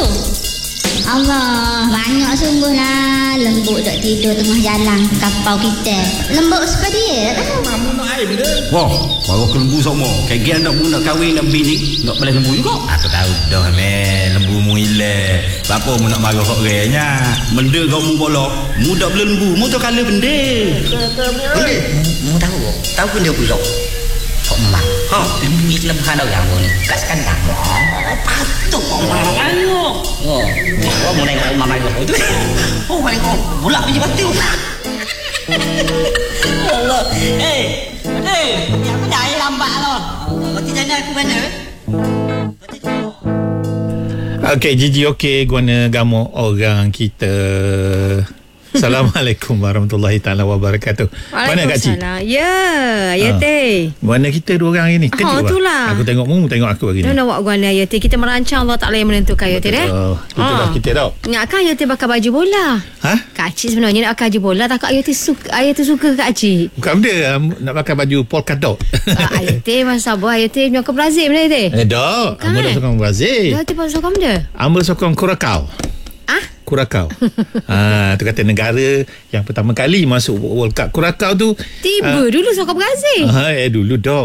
tu? Allah, banyak sungguh lah lembut duk tidur tengah jalan kapau kita. Lembut sebab dia tak tahu. Kamu nak air benda? Wah, baru ke lembu sama. Kagian nak nak kahwin nak bini, nak boleh lembu juga. Aku tahu dah lembu mu hilang. Apa mu nak marah kok orangnya? Benda kau mu bolak, mu tak boleh lembu, mu tak kala benda. Benda? Mu tahu kok? Tahu pun dia bulok. Kok mak? Lembu ni lembukan orang pun. Kat sekandang. Patut kok marah. Oh, mu nengok mama kau tu. Oh, nengok bulak biji batu. Allah. Yang aku dah lambat lah. Kau tidak aku mana? Okey, Gigi okey guna gamu orang kita. Assalamualaikum warahmatullahi taala wabarakatuh. Mana Kak Cik? Ya teh. Mana kita dua orang ini? Kejut itulah. Aku tengok mu, tengok aku hari ni. Nak buat guna ya teh. Kita merancang Allah Taala yang menentukan ya teh. Itulah kita tau. Ingatkan ya teh bakal baju bola. Ha? Kak Cik sebenarnya nak pakai baju bola, tak ayah teh suka Kak Cik. Bukan benda nak pakai baju polka dot. Ayah teh masa sabar ayah teh nyok ke Brazil benda teh. Dah, Ambil dah sokong Brazil. Dah teh pasal sokong benda. Ambil sokong Curacao. Curacao. Tu kata negara yang pertama kali masuk World Cup. Curacao tu tiba dulu sokong Brazil. Dulu dah.